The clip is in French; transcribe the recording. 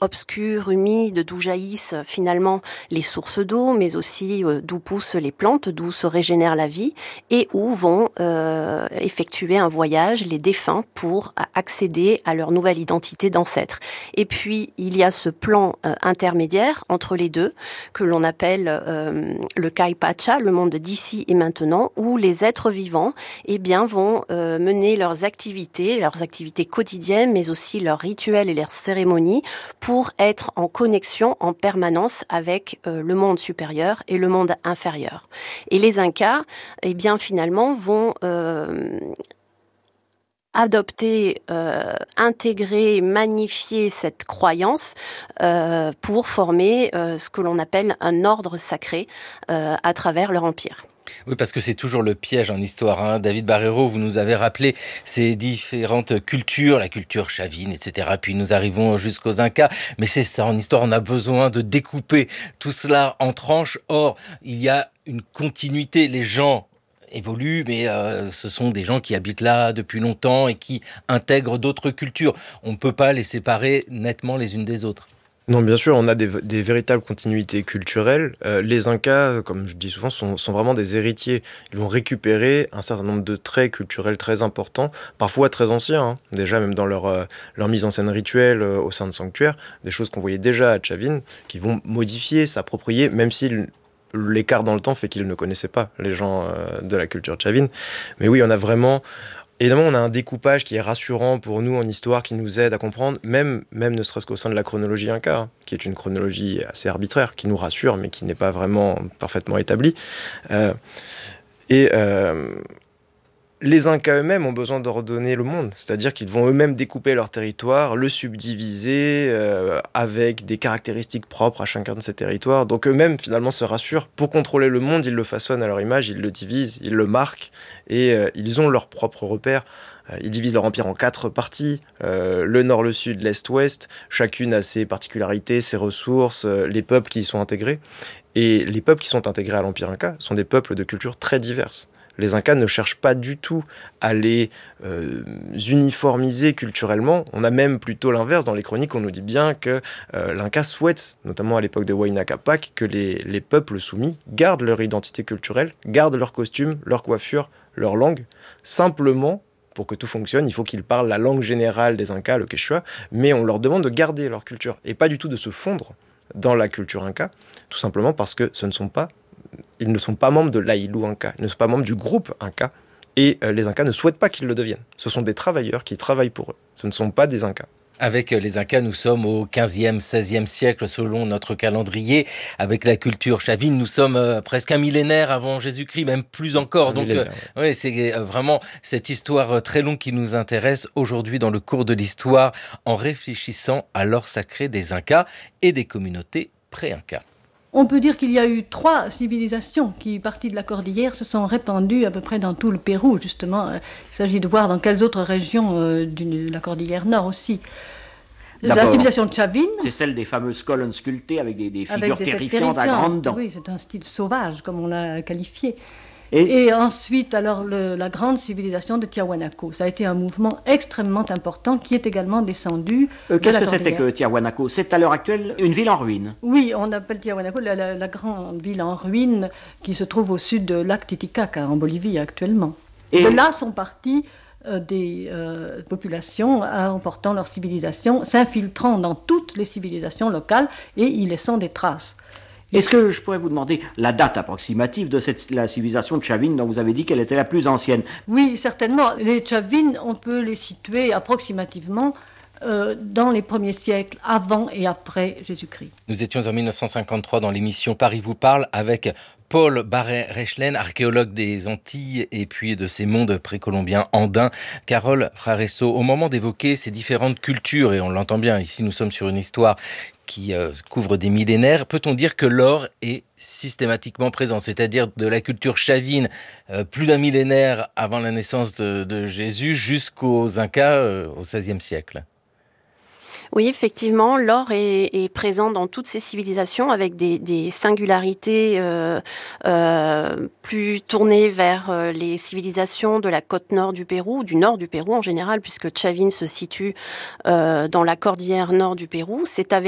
obscure, humide, d'où jaillissent finalement les sources d'eau, mais aussi d'où poussent les plantes, d'où se régénère la vie, et où vont effectuer un voyage les défunts pour accéder à leur nouvelle identité d'ancêtre. Et puis, il y a ce plan intermédiaire entre les deux, que l'on appelle le Kai Pacha, le monde d'ici et maintenant, où les êtres vivants vont mener leurs activités quotidiennes, mais aussi leurs rituels et leurs cérémonies, pour être en connexion en permanence avec le monde supérieur et le monde inférieur. Et les Incas, finalement, vont adopter, intégrer, magnifier cette croyance pour former ce que l'on appelle un ordre sacré à travers leur empire. Oui, parce que c'est toujours le piège en histoire, hein. David Barreiro, vous nous avez rappelé ces différentes cultures, la culture chavine, etc. Puis nous arrivons jusqu'aux Incas. Mais c'est ça, en histoire, on a besoin de découper tout cela en tranches. Or, il y a une continuité. Les gens évoluent, mais ce sont des gens qui habitent là depuis longtemps et qui intègrent d'autres cultures. On ne peut pas les séparer nettement les unes des autres. Non, bien sûr, on a des véritables continuités culturelles. Les Incas, comme je dis souvent, sont vraiment des héritiers. Ils vont récupérer un certain nombre de traits culturels très importants, parfois très anciens, hein. Déjà même dans leur mise en scène rituelle au sein de sanctuaires, des choses qu'on voyait déjà à Chavin, qui vont modifier, s'approprier, même si l'écart dans le temps fait qu'ils ne connaissaient pas les gens de la culture Chavin. Mais oui, on a vraiment... Évidemment, on a un découpage qui est rassurant pour nous en histoire, qui nous aide à comprendre, même ne serait-ce qu'au sein de la chronologie Inca, hein, qui est une chronologie assez arbitraire, qui nous rassure, mais qui n'est pas vraiment parfaitement établie. Les Incas eux-mêmes ont besoin d'ordonner le monde, c'est-à-dire qu'ils vont eux-mêmes découper leur territoire, le subdiviser avec des caractéristiques propres à chacun de ces territoires. Donc eux-mêmes, finalement, se rassurent. Pour contrôler le monde, ils le façonnent à leur image, ils le divisent, ils le marquent, et ils ont leurs propres repères. Ils divisent leur empire en 4 parties, le nord, le sud, l'est, ouest. Chacune a ses particularités, ses ressources, les peuples qui y sont intégrés. Et les peuples qui sont intégrés à l'empire Inca sont des peuples de cultures très diverses. Les Incas ne cherchent pas du tout à les uniformiser culturellement. On a même plutôt l'inverse. Dans les chroniques, on nous dit bien que l'Inca souhaite, notamment à l'époque de Huayna Capac, que les peuples soumis gardent leur identité culturelle, gardent leurs costumes, leur coiffure, leur langue. Simplement, pour que tout fonctionne, il faut qu'ils parlent la langue générale des Incas, le Quechua, mais on leur demande de garder leur culture et pas du tout de se fondre dans la culture Inca, tout simplement parce que ils ne sont pas membres de l'Aïlou Inca, ils ne sont pas membres du groupe Inca, et les Incas ne souhaitent pas qu'ils le deviennent. Ce sont des travailleurs qui travaillent pour eux, ce ne sont pas des Incas. Avec les Incas, nous sommes au 15e, 16e siècle selon notre calendrier. Avec la culture chavine, nous sommes presque un millénaire avant Jésus-Christ, même plus encore. Donc, ouais, c'est vraiment cette histoire très longue qui nous intéresse aujourd'hui dans le cours de l'histoire, en réfléchissant à l'or sacré des Incas et des communautés pré-Incas. On peut dire qu'il y a eu 3 civilisations qui, parties de la cordillère, se sont répandues à peu près dans tout le Pérou, justement. Il s'agit de voir dans quelles autres régions de la cordillère nord aussi. La civilisation de Chavin... C'est celle des fameuses colonnes sculptées avec des figures terrifiantes à grandes dents. Oui, c'est un style sauvage, comme on l'a qualifié. Et ensuite, alors, la grande civilisation de Tiahuanaco. Ça a été un mouvement extrêmement important qui est également descendu Qu'est-ce que c'était que Tiahuanaco? C'est à l'heure actuelle une ville en ruine. Oui, on appelle Tiahuanaco la grande ville en ruine qui se trouve au sud de lac Titicaca, en Bolivie actuellement. Et de là sont partis des populations emportant leur civilisation, s'infiltrant dans toutes les civilisations locales et y laissant des traces. Est-ce que je pourrais vous demander la date approximative de la civilisation de Chavin dont vous avez dit qu'elle était la plus ancienne? Oui, certainement. Les Chavin, on peut les situer approximativement dans les premiers siècles, avant et après Jésus-Christ. Nous étions en 1953 dans l'émission Paris vous parle avec Paul Barret-Rechlen, archéologue des Antilles et puis de ces mondes précolombiens andins. Carole Fraresso, au moment d'évoquer ces différentes cultures, et on l'entend bien, ici nous sommes sur une histoire qui couvre des millénaires, peut-on dire que l'or est systématiquement présent, c'est-à-dire de la culture chavine, plus d'un millénaire avant la naissance de Jésus, jusqu'aux Incas au XVIe siècle? Oui, effectivement, l'or est présent dans toutes ces civilisations avec des singularités plus tournées vers les civilisations de la côte nord du Pérou, du nord du Pérou en général, puisque Chavin se situe dans la cordillère nord du Pérou. C'est avec